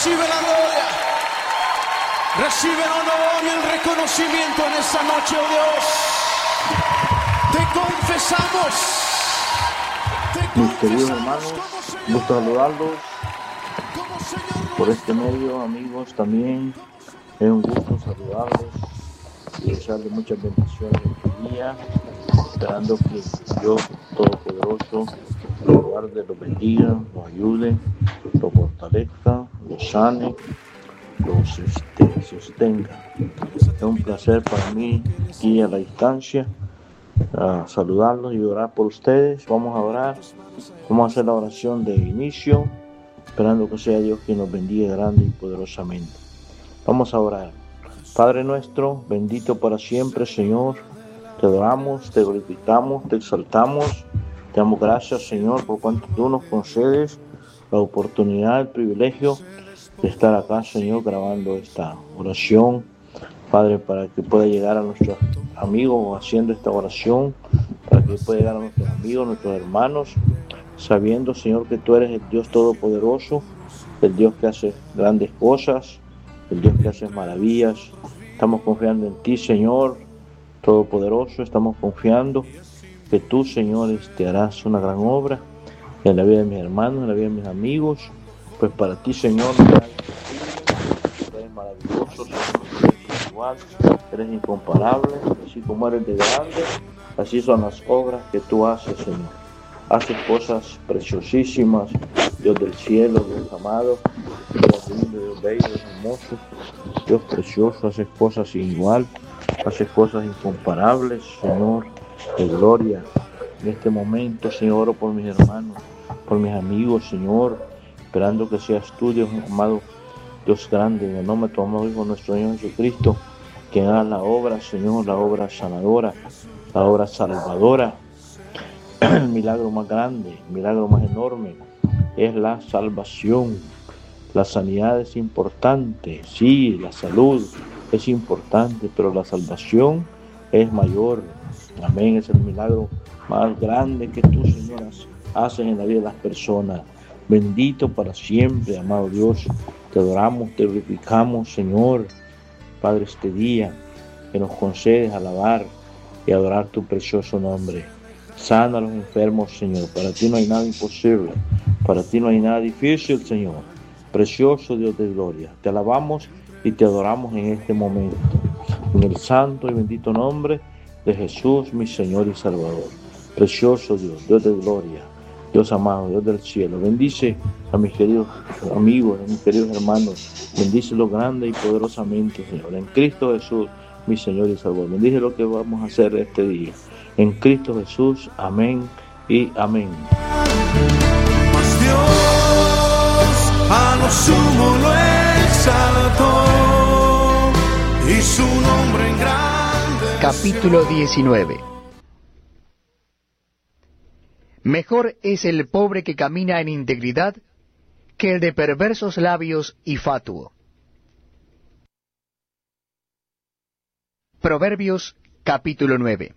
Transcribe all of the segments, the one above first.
Recibe la gloria. Recibe el honor y el reconocimiento en esta noche, oh Dios. Te confesamos. Mis queridos hermanos, gusto saludarlos por este medio, amigos también. Es un gusto saludarlos y desearles muchas bendiciones en este día, esperando que Dios Todopoderoso los guarde, los bendiga, los ayude, los fortalezca, los sane, los sostenga. Es un placer para mí aquí a la distancia saludarlos y orar por ustedes. Vamos a orar, vamos a hacer la oración de inicio, esperando que sea Dios quien nos bendiga grande y poderosamente. Vamos a orar. Padre nuestro, bendito para siempre, Señor, te adoramos, te glorificamos, te exaltamos, te damos gracias, Señor, por cuanto tú nos concedes la oportunidad, el privilegio de estar acá, Señor, grabando esta oración, Padre, para que pueda llegar a nuestros amigos haciendo esta oración, para que pueda llegar a nuestros amigos, nuestros hermanos, sabiendo, Señor, que tú eres el Dios Todopoderoso, el Dios que hace grandes cosas, el Dios que hace maravillas. Estamos confiando en ti, Señor Todopoderoso, estamos confiando que tú, Señor, te harás una gran obra en la vida de mis hermanos, en la vida de mis amigos, pues para ti, Señor, eres maravilloso, Señor, eres igual, eres incomparable, así como eres de grande, así son las obras que tú haces, Señor. Haces cosas preciosísimas, Dios del cielo, Dios amado, Dios lindo, Dios bello, Dios hermoso, Dios precioso, haces cosas sin igual, haces cosas incomparables, Señor, de gloria. En este momento, Señor, oro por mis hermanos, por mis amigos, Señor, esperando que seas tú, Dios amado, Dios grande, en el nombre de tu amado Hijo, nuestro Señor Jesucristo, que haga la obra, Señor, la obra sanadora, la obra salvadora. El milagro más grande, el milagro más enorme es la salvación. La sanidad es importante, sí, la salud es importante, pero la salvación es mayor. Amén, es el milagro más grande que tú, Señor, haces en la vida de las personas. Bendito para siempre, amado Dios. Te adoramos, te glorificamos, Señor, Padre, este día que nos concedes alabar y adorar tu precioso nombre. Sana a los enfermos, Señor. Para ti no hay nada imposible. Para ti no hay nada difícil, Señor. Precioso Dios de gloria. Te alabamos y te adoramos en este momento. En el santo y bendito nombre de Jesús, mi Señor y Salvador. Precioso Dios, Dios de gloria, Dios amado, Dios del cielo. Bendice a mis queridos amigos, a mis queridos hermanos. Bendícelos grande y poderosamente, Señor. En Cristo Jesús, mi Señor y Salvador. Bendice lo que vamos a hacer este día. En Cristo Jesús, amén y amén. Mas Dios a lo sumo lo exaltó y su nombre en grande. Capítulo 19. Mejor es el pobre que camina en integridad que el de perversos labios y fatuo. Proverbios capítulo 9.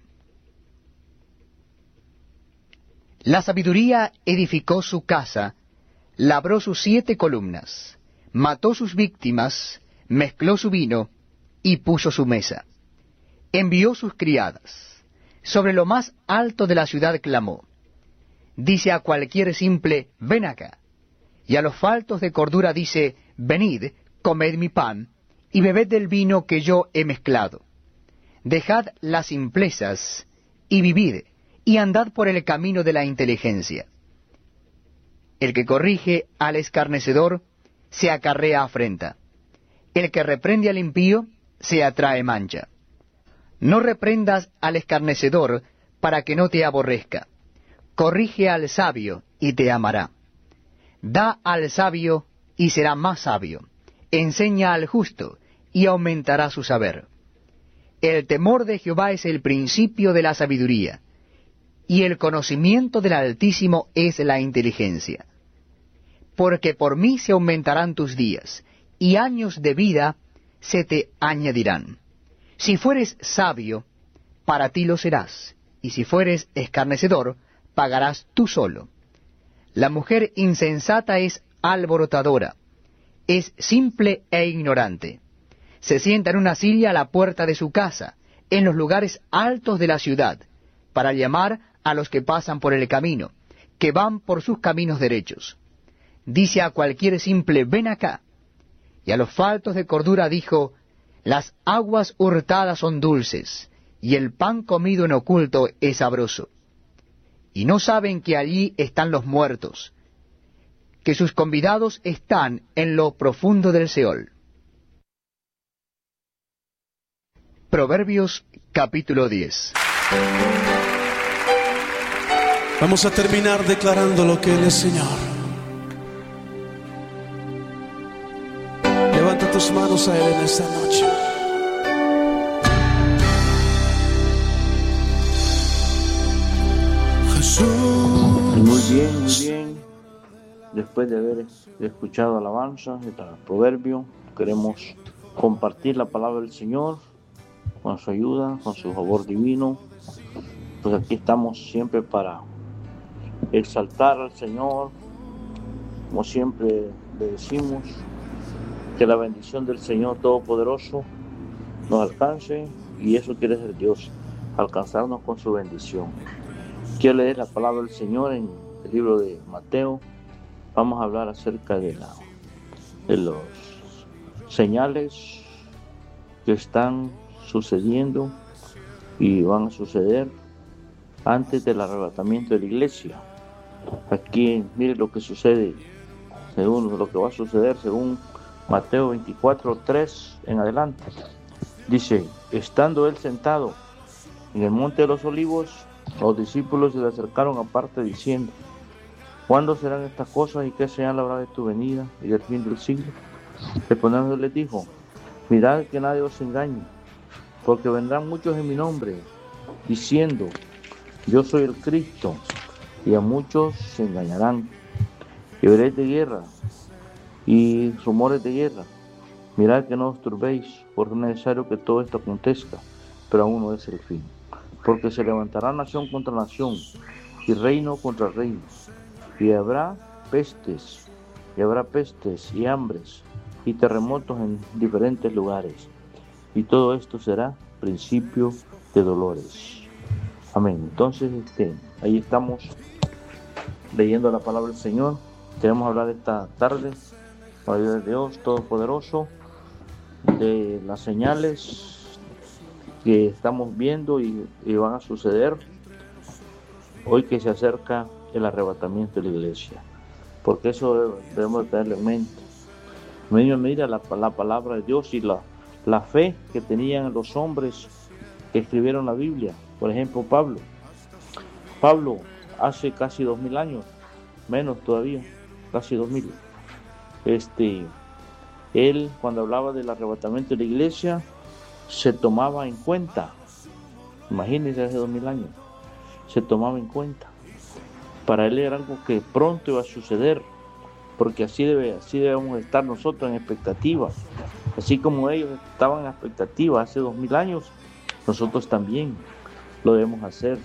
La sabiduría edificó su casa, labró sus 7 columnas, mató sus víctimas, mezcló su vino y puso su mesa. Envió sus criadas, sobre lo más alto de la ciudad clamó. Dice a cualquier simple, ven acá, y a los faltos de cordura dice, venid, comed mi pan, y bebed del vino que yo he mezclado. Dejad las simplezas, y vivid, y andad por el camino de la inteligencia. El que corrige al escarnecedor se acarrea afrenta. El que reprende al impío se atrae mancha. No reprendas al escarnecedor para que no te aborrezca. Corrige al sabio y te amará. Da al sabio y será más sabio. Enseña al justo y aumentará su saber. El temor de Jehová es el principio de la sabiduría, y el conocimiento del Altísimo es la inteligencia. Porque por mí se aumentarán tus días, y años de vida se te añadirán. Si fueres sabio, para ti lo serás, y si fueres escarnecedor, pagarás tú solo. La mujer insensata es alborotadora, es simple e ignorante. Se sienta en una silla a la puerta de su casa, en los lugares altos de la ciudad, para llamar a los que pasan por el camino, que van por sus caminos derechos. Dice a cualquier simple, ven acá. Y a los faltos de cordura dijo, las aguas hurtadas son dulces, y el pan comido en oculto es sabroso. Y no saben que allí están los muertos, que sus convidados están en lo profundo del Seol. Proverbios capítulo 10. Vamos a terminar declarando lo que Él es Señor. Levanta tus manos a Él en esta noche. Jesús. Muy bien, muy bien. Después de haber escuchado alabanzas de proverbio, queremos compartir la palabra del Señor con su ayuda, con su favor divino. Pues aquí estamos siempre para exaltar al Señor, como siempre le decimos, que la bendición del Señor Todopoderoso nos alcance, y eso quiere ser Dios, alcanzarnos con su bendición. Quiero leer la palabra del Señor en el libro de Mateo. Vamos a hablar acerca de los señales que están sucediendo y van a suceder antes del arrebatamiento de la iglesia. Aquí mire lo que sucede, según lo que va a suceder según Mateo 24:3 en adelante. Dice, estando él sentado en el monte de los olivos, los discípulos se le acercaron aparte diciendo, ¿cuándo serán estas cosas y qué señal habrá de tu venida y del fin del siglo? Respondiendo les dijo, mirad que nadie os engañe, porque vendrán muchos en mi nombre, diciendo, yo soy el Cristo, y a muchos se engañarán. Y veréis de guerra y rumores de guerra. Mirad que no os turbéis, porque es necesario que todo esto acontezca, pero aún no es el fin. Porque se levantará nación contra nación, y reino contra reino, y habrá pestes y hambres, y terremotos en diferentes lugares. Y todo esto será principio de dolores. Amén. Entonces, ahí estamos leyendo la palabra del Señor. Queremos hablar esta tarde, con la ayuda de Dios Todopoderoso, de las señales que estamos viendo y van a suceder hoy que se acerca el arrebatamiento de la iglesia. Porque eso debemos tenerlo en mente. Mira la palabra de Dios y la fe que tenían los hombres que escribieron la Biblia. Por ejemplo, Pablo hace casi 2000 años, menos todavía, casi 2000. Él cuando hablaba del arrebatamiento de la iglesia se tomaba en cuenta. Imagínense, hace 2000 años se tomaba en cuenta. Para él era algo que pronto iba a suceder, porque así debemos estar nosotros en expectativa. Así como ellos estaban en expectativa hace 2000 años, nosotros también lo debemos hacer.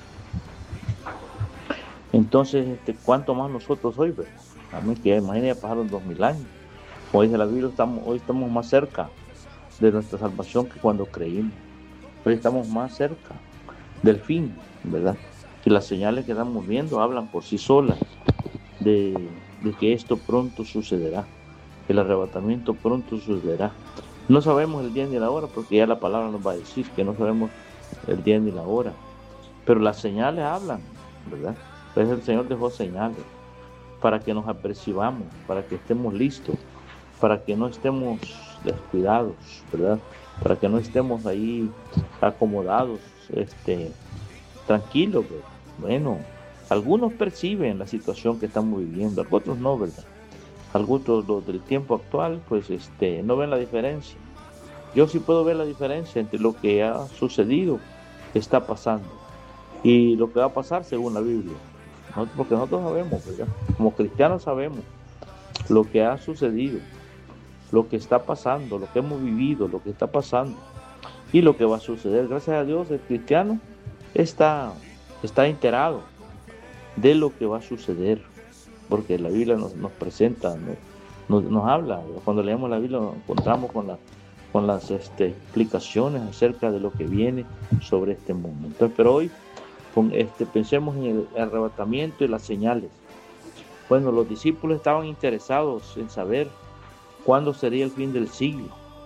Entonces, ¿cuánto más nosotros hoy? A mí que imagínense, pasaron 2000 años. Como dice la Biblia, hoy estamos más cerca de nuestra salvación que cuando creímos. Hoy estamos más cerca del fin, ¿verdad? Y las señales que estamos viendo hablan por sí solas de que esto pronto sucederá. El arrebatamiento pronto sucederá. No sabemos el día ni la hora, porque ya la palabra nos va a decir que no sabemos el día ni la hora. Pero las señales hablan, ¿verdad? Entonces el Señor dejó señales para que nos apercibamos, para que estemos listos, para que no estemos descuidados, ¿verdad? Para que no estemos ahí acomodados, tranquilos, ¿verdad? Bueno, algunos perciben la situación que estamos viviendo, otros no, ¿verdad? Algunos, los del tiempo actual, pues no ven la diferencia. Yo sí puedo ver la diferencia entre lo que ha sucedido, está pasando, y lo que va a pasar según la Biblia. Porque nosotros sabemos, ¿verdad? Como cristianos sabemos lo que ha sucedido, lo que está pasando, lo que hemos vivido, lo que está pasando y lo que va a suceder. Gracias a Dios, el cristiano está enterado de lo que va a suceder, porque la Biblia nos presenta, ¿no? nos habla. Cuando leemos la Biblia nos encontramos con las explicaciones acerca de lo que viene sobre este mundo. Entonces, pero hoy pensemos en el arrebatamiento y las señales. Bueno, los discípulos estaban interesados en saber cuándo sería el fin del siglo.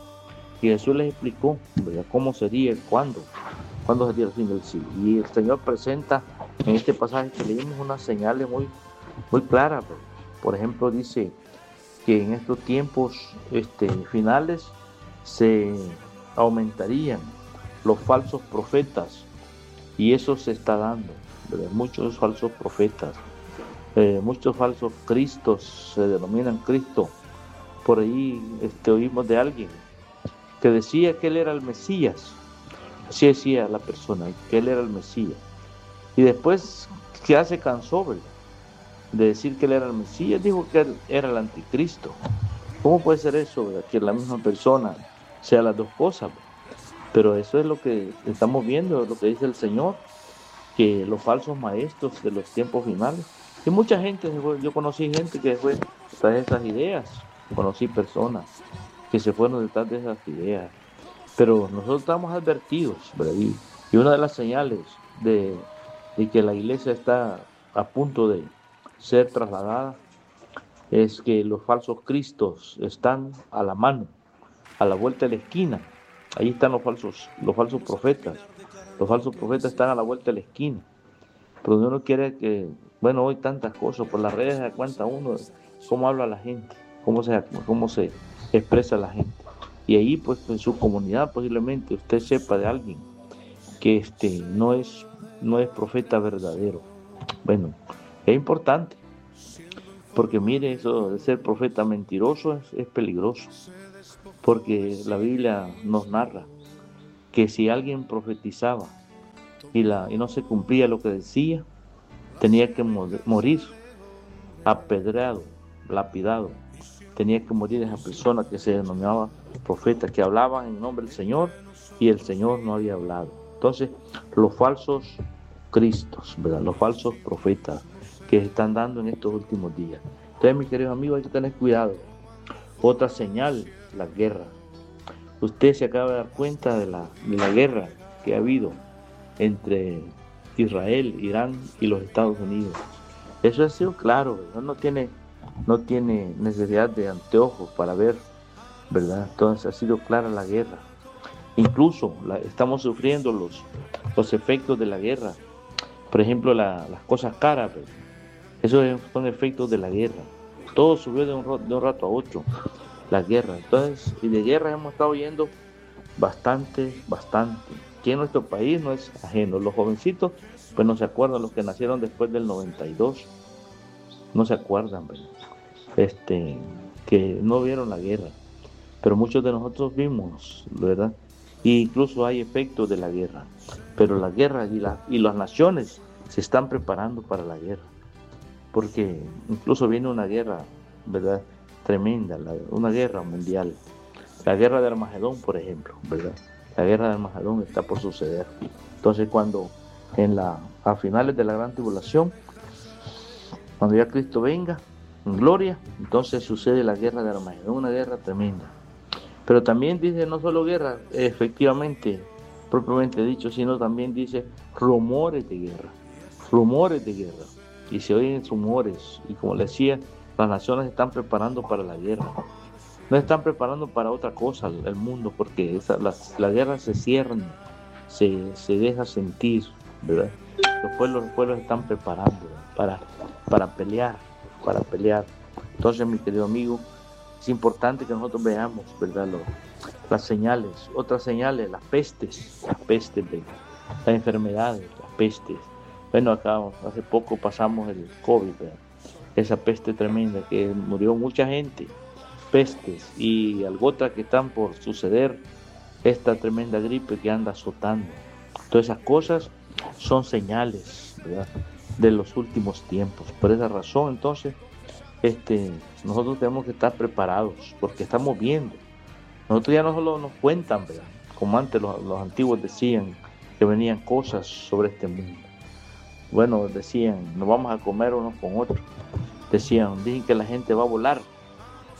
Y Jesús les explicó, ¿verdad?, cómo sería, cuándo sería el fin del siglo. Y el Señor presenta en este pasaje que leímos unas señales muy, muy claras, ¿verdad? Por ejemplo, dice que en estos tiempos finales se aumentarían los falsos profetas, y eso se está dando, ¿verdad? Muchos falsos profetas, muchos falsos cristos, se denominan Cristo. Por ahí oímos de alguien que decía que él era el Mesías, así decía la persona, que él era el Mesías, y después ya se cansó, ¿verdad?, de decir que él era el Mesías, dijo que él era el anticristo. ¿Cómo puede ser eso, verdad?, que la misma persona sea las dos cosas? Pero eso es lo que estamos viendo, lo que dice el Señor, que los falsos maestros de los tiempos finales, y mucha gente, yo conocí gente que fue detrás de esas ideas, conocí personas que se fueron detrás de esas ideas, pero nosotros estamos advertidos, ¿verdad? Y una de las señales de que la iglesia está a punto de ser trasladada es que los falsos cristos están a la mano, a la vuelta de la esquina. Ahí están los falsos profetas. Los falsos profetas están a la vuelta de la esquina. Pero uno quiere que, bueno, hoy tantas cosas, por las redes se da cuenta uno cómo habla la gente, cómo se expresa la gente. Y ahí, pues, en su comunidad posiblemente usted sepa de alguien que no es profeta verdadero. Bueno, es importante, porque mire, eso de ser profeta mentiroso es peligroso, porque la Biblia nos narra que si alguien profetizaba y no se cumplía lo que decía, tenía que morir apedreado, lapidado. Tenía que morir esa persona que se denominaba profeta, que hablaba en nombre del Señor y el Señor no había hablado. Entonces, los falsos cristos, ¿verdad?, los falsos profetas que se están dando en estos últimos días. Entonces, mis queridos amigos, hay que tener cuidado. Otra señal, la guerra. Usted se acaba de dar cuenta de la guerra que ha habido entre Israel, Irán y los Estados Unidos. Eso ha sido claro, ¿verdad? No tiene necesidad de anteojos para ver, ¿verdad? Entonces ha sido clara la guerra. Incluso estamos sufriendo los efectos de la guerra. Por ejemplo, las cosas caras, ¿verdad? Esos son efectos de la guerra. Todo subió de un rato a otro, la guerra. Entonces, y de guerra hemos estado oyendo bastante. Aquí en nuestro país no es ajeno. Los jovencitos, pues no se acuerdan, los que nacieron después del 92, no se acuerdan, ¿verdad?, que no vieron la guerra. Pero muchos de nosotros vimos, ¿verdad? Y incluso hay efectos de la guerra. Pero la guerra y las naciones se están preparando para la guerra. Porque incluso viene una guerra, ¿verdad?, tremenda, una guerra mundial. La guerra de Armagedón, por ejemplo, ¿verdad? La guerra de Armagedón está por suceder. Entonces, cuando a finales de la gran tribulación, cuando ya Cristo venga en gloria, entonces sucede la guerra de Armagedón, una guerra tremenda. Pero también dice, no solo guerra, efectivamente, propiamente dicho, sino también dice rumores de guerra. Y se oyen rumores, y como le decía, las naciones se están preparando para la guerra. No están preparando para otra cosa el mundo, porque la guerra se cierne, se deja sentir, ¿verdad? Los pueblos están preparando para pelear. Entonces, mi querido amigo, es importante que nosotros veamos, ¿verdad?, las señales, otras señales, las pestes, las enfermedades, las pestes. Bueno, acá hace poco pasamos el COVID, ¿verdad?, esa peste tremenda que murió mucha gente, pestes, y algo otra que están por suceder, esta tremenda gripe que anda azotando. Todas esas cosas son señales, ¿verdad?, de los últimos tiempos. Por esa razón, entonces, nosotros tenemos que estar preparados, porque estamos viendo. Nosotros ya no solo nos cuentan, ¿verdad?, como antes los antiguos decían que venían cosas sobre este mundo. Bueno, decían, nos vamos a comer unos con otros. Dicen que la gente va a volar.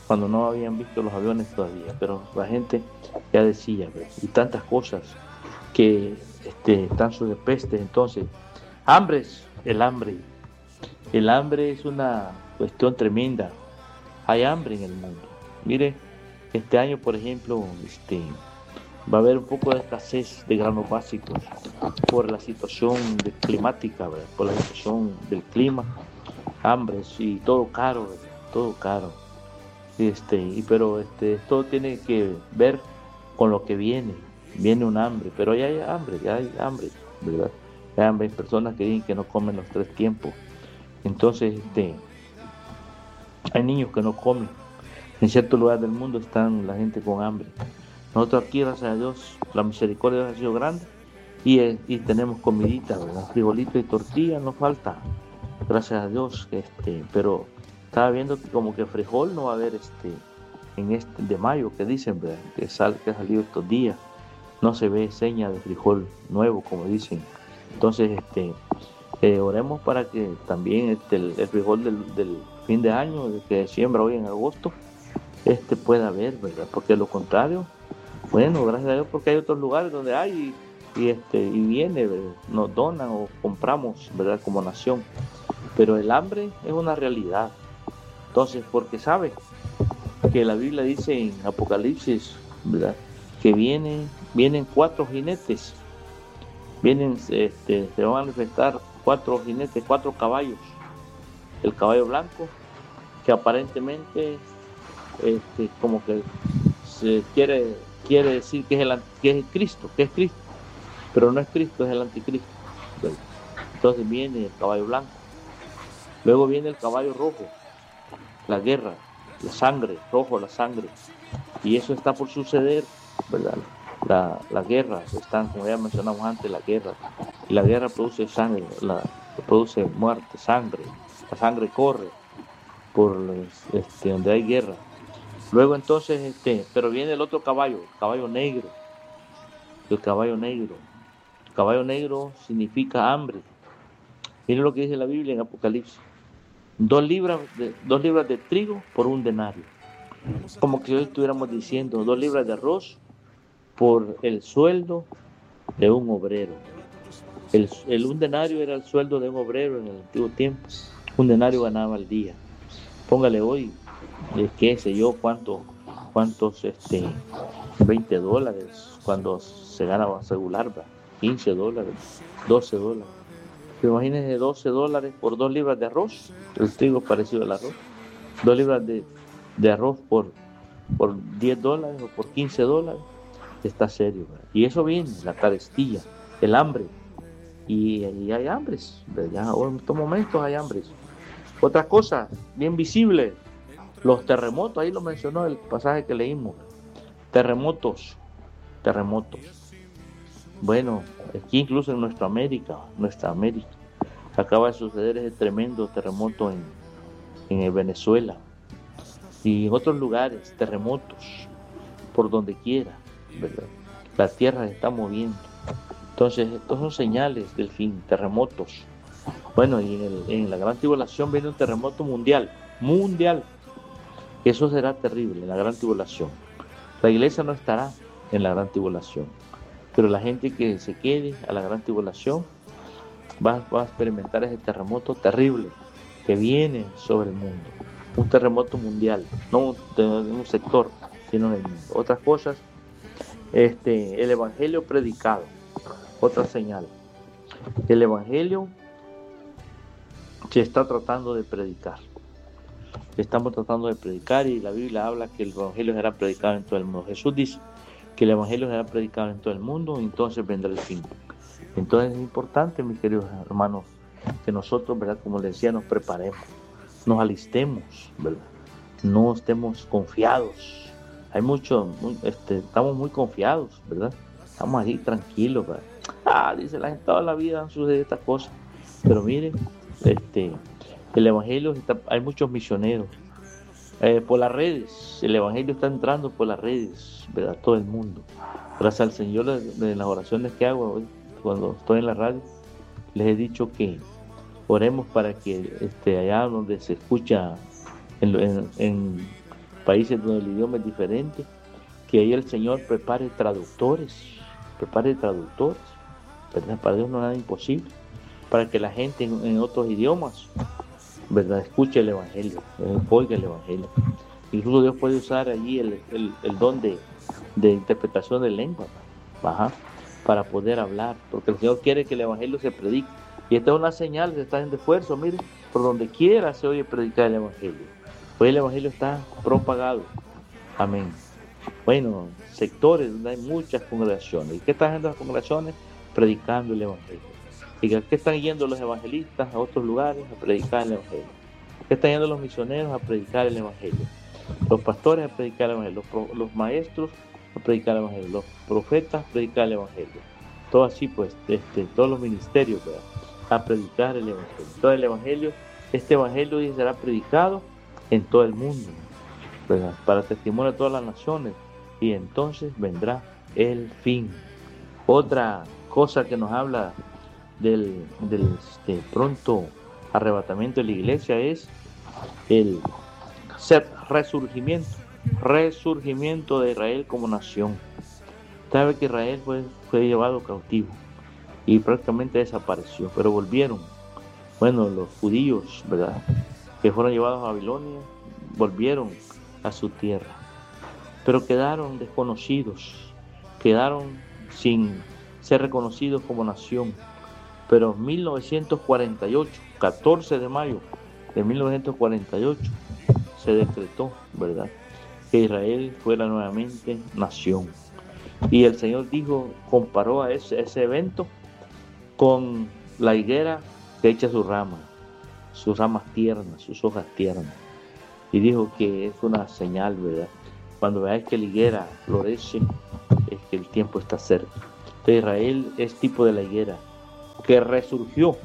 cuando no habían visto los aviones todavía, pero la gente ya decía, ¿verdad? Y tantas cosas que están sobre peste. Entonces, el hambre es una cuestión tremenda. Hay hambre en el mundo. Mire, este año, por ejemplo, va a haber un poco de escasez de granos básicos por la situación climática, ¿verdad? Por la situación del clima, hambre, y todo caro, ¿verdad? Todo caro. Pero todo tiene que ver con lo que viene un hambre, pero ya hay hambre, ¿verdad? Hay hambre, hay personas que dicen que no comen los 3 tiempos. Entonces, hay niños que no comen. En ciertos lugares del mundo están la gente con hambre. Nosotros aquí, gracias a Dios, la misericordia de Dios ha sido grande y tenemos comidita, ¿verdad? Frijolito y tortilla nos falta, gracias a Dios. Pero estaba viendo que como que frijol no va a haber en de mayo, que dicen, ¿verdad? Que ha salido estos días. No se ve seña de frijol nuevo, como dicen. Entonces, oremos para que también el frijol del fin de año, que siembra hoy en agosto, pueda haber, ¿verdad? Porque lo contrario, bueno, gracias a Dios, porque hay otros lugares donde hay y viene, ¿verdad? Nos donan o compramos, ¿verdad? Como nación. Pero el hambre es una realidad. Entonces, porque sabe que la Biblia dice en Apocalipsis, ¿verdad? Que vienen 4 jinetes, se van a manifestar 4 jinetes, 4 caballos. El caballo blanco, que aparentemente como que se quiere decir que es Cristo, pero no es Cristo, es el anticristo. Entonces viene el caballo blanco, luego viene el caballo rojo, la guerra, la sangre, rojo, la sangre, y eso está por suceder, ¿verdad? La guerra, como ya mencionamos antes, la guerra, y la guerra produce sangre, produce muerte, sangre, la sangre corre por donde hay guerra. Luego entonces, pero viene el otro caballo, el caballo negro. El caballo negro significa hambre. Miren lo que dice la Biblia en Apocalipsis: 2 libras de trigo por 1 denario. Como que hoy estuviéramos diciendo 2 libras de arroz por el sueldo de un obrero. El 1 denario era el sueldo de un obrero en el antiguo tiempo. 1 denario ganaba al día. Póngale hoy, qué sé yo, cuántos $20 cuando se gana regular, $15, $12. Imagínense $12 por 2 libras de arroz. El trigo es parecido al arroz. 2 libras de arroz por $10 o por $15. Está serio, ¿verdad? Y eso viene, la carestía, el hambre. Y hay hambres, ¿verdad? En estos momentos hay hambres. Otra cosa bien visible, los terremotos. Ahí lo mencionó el pasaje que leímos. Terremotos. Bueno, aquí incluso en nuestra América, acaba de suceder ese tremendo terremoto en Venezuela y en otros lugares, terremotos por donde quiera, ¿verdad? La tierra se está moviendo. Entonces, estos son señales del fin, terremotos. Bueno, y en la gran tribulación viene un terremoto mundial. Eso será terrible en la gran tribulación. La iglesia no estará en la gran tribulación, pero la gente que se quede a la gran tribulación va a experimentar ese terremoto terrible que viene sobre el mundo. Un terremoto mundial, no de un sector, sino en el mundo. Otras cosas, el evangelio predicado, otra señal. El evangelio se está tratando de predicar. Estamos tratando de predicar y la Biblia habla que el evangelio será predicado en todo el mundo. Jesús dice que el evangelio será predicado en todo el mundo y entonces vendrá el fin. Entonces es importante, mis queridos hermanos, que nosotros, ¿verdad? Como les decía, nos preparemos, nos alistemos, ¿verdad? No estemos confiados. Estamos muy confiados, ¿verdad? Estamos ahí tranquilos, ¿verdad? Dice la gente, toda la vida han sucedido estas cosas. Pero miren, el evangelio hay muchos misioneros. Por las redes, el evangelio está entrando por las redes, ¿verdad? Todo el mundo. Gracias al Señor, de las oraciones que hago hoy, cuando estoy en la radio, les he dicho que oremos para que allá donde se escucha en países donde el idioma es diferente, que ahí el Señor prepare traductores, ¿verdad? Para Dios no es nada imposible, para que la gente en otros idiomas, ¿verdad?, escuche el Evangelio, oiga el Evangelio. Incluso Dios puede usar allí el don de interpretación de lengua, para poder hablar, porque el Señor quiere que el Evangelio se predique. Y esta es una señal de estar en esfuerzo. Miren, por donde quiera se oye predicar el Evangelio. Hoy el Evangelio está propagado. Amén. Bueno, sectores donde hay muchas congregaciones. ¿Y qué están haciendo las congregaciones? Predicando el Evangelio. ¿Y a qué están yendo los evangelistas a otros lugares? A predicar el Evangelio. ¿Qué están yendo los misioneros? A predicar el Evangelio. Los pastores a predicar el Evangelio. Los maestros a predicar el Evangelio. Los profetas a predicar el Evangelio. Todo así, pues, todos los ministerios, ¿verdad?, a predicar el Evangelio. Todo el Evangelio, este Evangelio será predicado en todo el mundo, ¿verdad?, para testimonio de todas las naciones, y entonces vendrá el fin. Otra cosa que nos habla del pronto arrebatamiento de la iglesia es el resurgimiento de Israel como nación. Sabe que Israel fue llevado cautivo y prácticamente desapareció, pero volvieron. Bueno, los judíos, ¿verdad?, que fueron llevados a Babilonia, volvieron a su tierra, pero quedaron desconocidos, quedaron sin ser reconocidos como nación. Pero en 1948, 14 de mayo de 1948, se decretó, ¿verdad?, que Israel fuera nuevamente nación. Y el Señor comparó a ese evento con la higuera que echa sus ramas tiernas, sus hojas tiernas. Y dijo que es una señal, ¿verdad? Cuando veáis que la higuera florece, es que el tiempo está cerca. Entonces Israel es tipo de la higuera que resurgió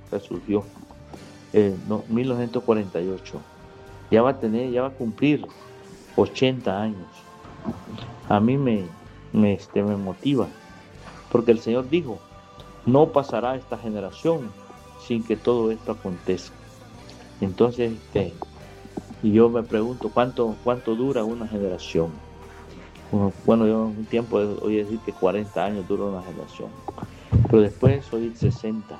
en 1948. Ya va a cumplir 80 años. A mí me motiva, porque el Señor dijo: no pasará esta generación sin que todo esto acontezca. Entonces, y yo me pregunto, ¿cuánto dura una generación? Bueno, yo un tiempo oí decir que 40 años dura una generación, pero después oí 60.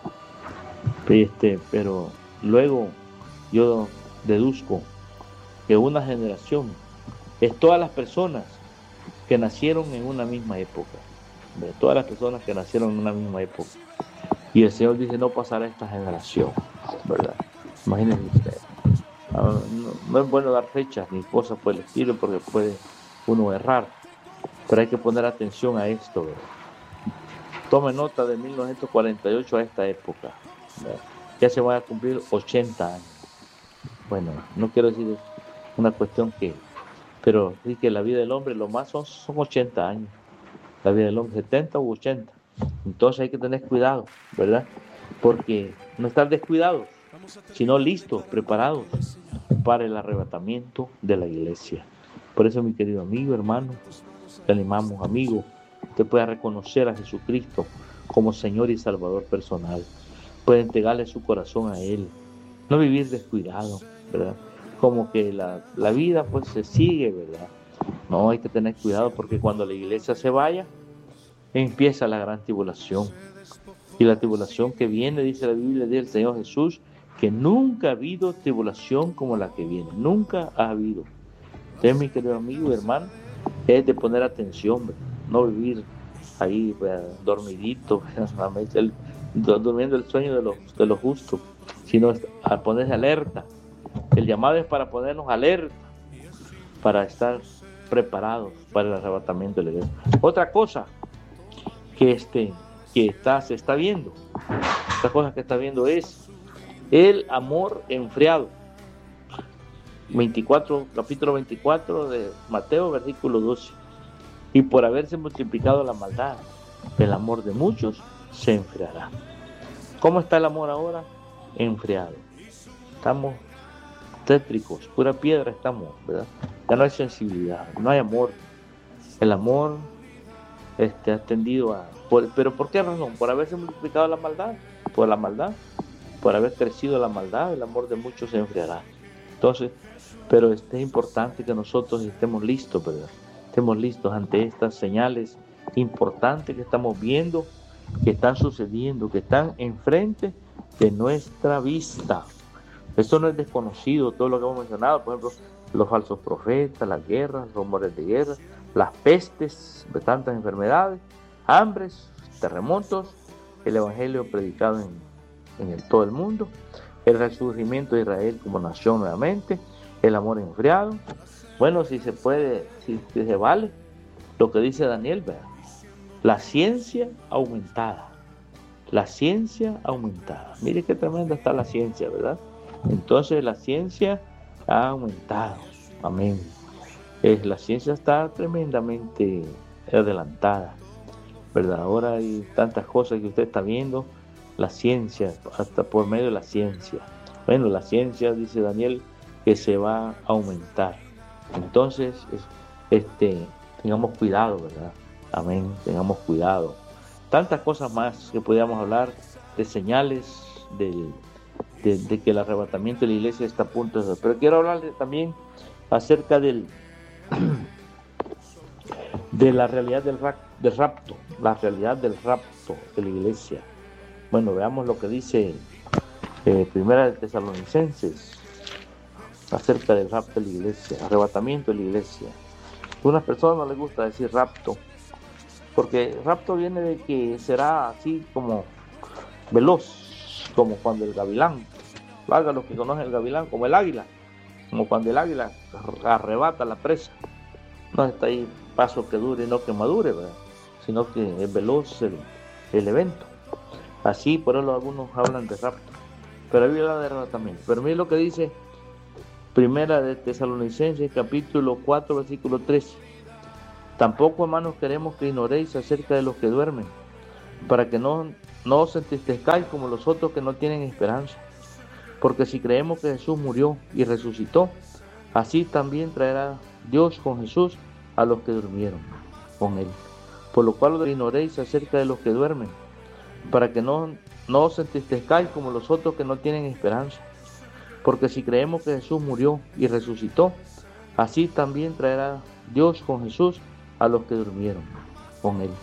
Pero luego yo deduzco que una generación es todas las personas que nacieron en una misma época. Todas las personas que nacieron en una misma época. Y el Señor dice: no pasará esta generación, ¿verdad? Imagínense ustedes. No es bueno dar fechas ni cosas por el estilo, porque puede uno errar, pero hay que poner atención a esto, ¿verdad? Tome nota de 1948 a esta época, ¿verdad? Ya se van a cumplir 80 años. Bueno, no quiero decir una cuestión pero sí que la vida del hombre lo más son 80 años. La vida del hombre 70 u 80. Entonces hay que tener cuidado, ¿verdad? Porque no estar descuidados, sino listos, preparados para el arrebatamiento de la iglesia. Por eso, mi querido amigo, hermano, te animamos, amigo, usted pueda reconocer a Jesucristo como Señor y Salvador personal. Puede entregarle su corazón a Él. No vivir descuidado, ¿verdad? Como que la vida pues se sigue, ¿verdad? No, hay que tener cuidado, porque cuando la iglesia se vaya, empieza la gran tribulación. Y la tribulación que viene, dice la Biblia del Señor Jesús, que nunca ha habido tribulación como la que viene. Nunca ha habido. Entonces, mi querido amigo y hermano, es de poner atención, ¿verdad? No vivir ahí, ¿verdad?, dormidito, durmiendo el sueño de los justos, sino a ponerse alerta. El llamado es para ponernos alerta, para estar preparados para el arrebatamiento de la iglesia. Otra cosa que se está viendo, otra cosa que está viendo es el amor enfriado. Capítulo 24 de Mateo, versículo 12. Y por haberse multiplicado la maldad, el amor de muchos se enfriará. ¿Cómo está el amor ahora? Enfriado. Estamos tétricos, pura piedra estamos, ¿verdad? Ya no hay sensibilidad, no hay amor. El amor ha tendido ¿pero por qué razón? Por haberse multiplicado la maldad, por haber crecido la maldad, el amor de muchos se enfriará. Entonces, pero es importante que nosotros estemos listos, ¿verdad? Estemos listos ante estas señales importantes que estamos viendo, que están sucediendo, que están enfrente de nuestra vista. Esto no es desconocido, todo lo que hemos mencionado, por ejemplo, los falsos profetas, las guerras, rumores de guerra, las pestes de tantas enfermedades, hambres, terremotos, el evangelio predicado en todo el mundo, el resurgimiento de Israel como nación nuevamente, el amor enfriado. Bueno, si se puede, si se vale lo que dice Daniel, ¿verdad? La ciencia aumentada. La ciencia aumentada. Mire qué tremenda está la ciencia, ¿verdad? Entonces la ciencia ha aumentado. Amén. La ciencia está tremendamente adelantada, ¿verdad? Ahora hay tantas cosas que usted está viendo. La ciencia, hasta por medio de la ciencia. Bueno, la ciencia, dice Daniel, que se va a aumentar. Entonces, tengamos cuidado, ¿verdad? Amén, tengamos cuidado. Tantas cosas más que podríamos hablar de señales de que el arrebatamiento de la iglesia está a punto de ser. Pero quiero hablarles también acerca de la realidad del rapto, la realidad del rapto de la iglesia. Bueno, veamos lo que dice Primera de Tesalonicenses acerca del rapto de la iglesia, arrebatamiento de la iglesia. A unas personas no les gusta decir rapto, porque rapto viene de que será así como veloz, como cuando el gavilán, valga los que conocen el gavilán, como el águila, como cuando el águila arrebata la presa. No está ahí paso que dure y no que madure, ¿verdad? Sino que es veloz el evento. Así, por eso algunos hablan de rapto, pero ahí habla de arrebatamiento. Pero mire lo que dice Primera de Tesalonicenses, capítulo 4, versículo 13. Tampoco, hermanos, queremos que ignoréis acerca de los que duermen, para que no os entristezcáis como los otros que no tienen esperanza. Porque si creemos que Jesús murió y resucitó, así también traerá Dios con Jesús a los que durmieron con él. Por lo cual ignoréis acerca de los que duermen, para que no os entristezcáis como los otros que no tienen esperanza. Porque si creemos que Jesús murió y resucitó, así también traerá Dios con Jesús a los que durmieron con él.